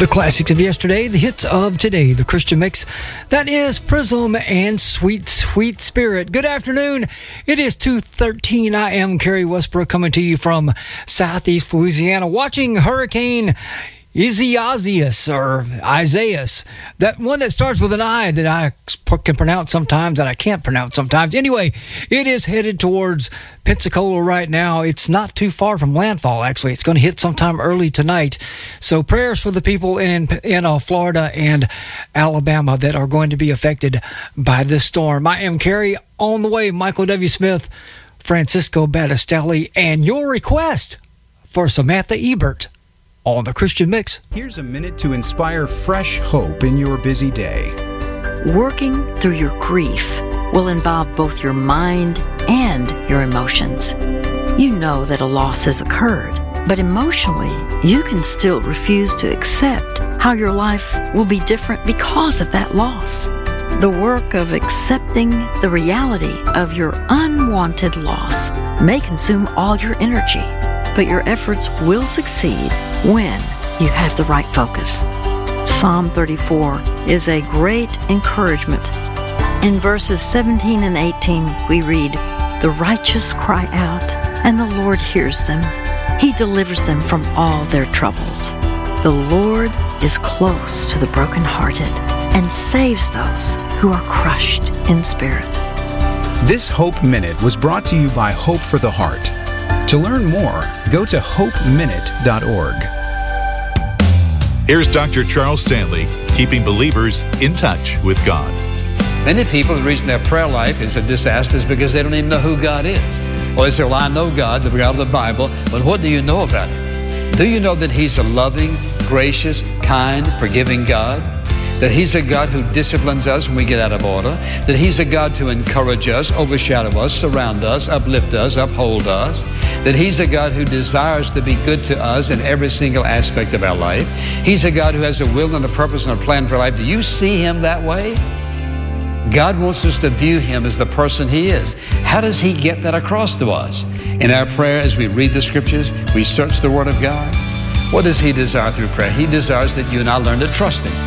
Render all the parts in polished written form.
The classics of yesterday, the hits of today, the Christian mix. That is Prism and Sweet, Sweet Spirit. Good afternoon. It is 2:13. I am Kerry Westbrook coming to you from Southeast Louisiana, watching Hurricane Isaias, that one that starts with an I that I can pronounce sometimes and I can't pronounce sometimes. Anyway, it is headed towards Pensacola right now. It's not too far from landfall, actually. It's going to hit sometime early tonight. So prayers for the people in Florida and Alabama that are going to be affected by this storm. I am Kerry. On the way, Michael W. Smith, Francisco Battistelli, and your request for Samantha Ebert on the Christian Mix. Here's a minute to inspire fresh hope in your busy day. Working through your grief will involve both your mind and your emotions. You know that a loss has occurred, but emotionally, you can still refuse to accept how your life will be different because of that loss. The work of accepting the reality of your unwanted loss may consume all your energy, but your efforts will succeed when you have the right focus. Psalm 34 is a great encouragement. In verses 17 and 18, we read, "The righteous cry out, and the Lord hears them. He delivers them from all their troubles. The Lord is close to the brokenhearted and saves those who are crushed in spirit." This Hope Minute was brought to you by Hope for the Heart. To learn more, go to hopeminute.org. Here's Dr. Charles Stanley, keeping believers in touch with God. Many people, the reason their prayer life is a disaster is because they don't even know who God is. Well, they say, well, I know God, the God of the Bible, but what do you know about Him? Do you know that He's a loving, gracious, kind, forgiving God? That He's a God who disciplines us when we get out of order? That He's a God to encourage us, overshadow us, surround us, uplift us, uphold us? That He's a God who desires to be good to us in every single aspect of our life? He's a God who has a will and a purpose and a plan for life. Do you see Him that way? God wants us to view Him as the person He is. How does He get that across to us? In our prayer, as we read the Scriptures, we search the Word of God. What does He desire through prayer? He desires that you and I learn to trust Him.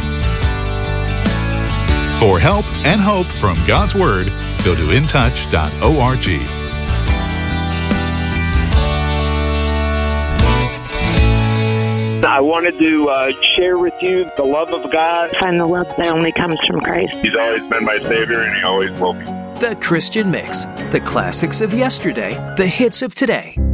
For help and hope from God's Word, go to intouch.org. I wanted to share with you the love of God. Find the love that only comes from Christ. He's always been my Savior, and He always will be. The Christian Mix, the classics of yesterday, the hits of today.